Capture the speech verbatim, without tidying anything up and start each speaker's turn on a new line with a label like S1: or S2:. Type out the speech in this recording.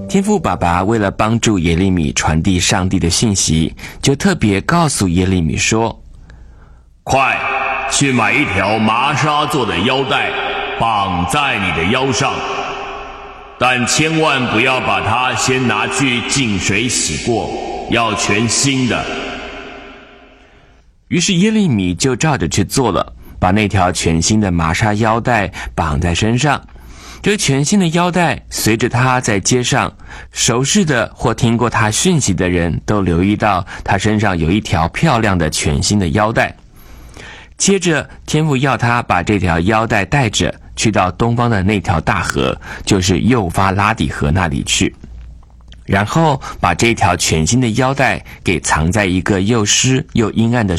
S1: 天父爸爸为了帮助耶利米传递上帝的信息，就特别告诉耶利米说：
S2: 快去买一条麻纱做的腰带，绑在你的腰上，但千万不要把它先拿去净水洗过，要全新的。
S1: 于是耶利米就照着去做了，把那条全新的麻纱腰带绑在身上。这全新的腰带随着他在街上，熟识的或听过他讯息的人都留意到他身上有一条漂亮的全新的腰带。接着天父要他把这条腰带带着去到东方的那条大河，就是幼发拉底河那里去，然后把这条全新的腰带给藏在一个又湿又阴暗的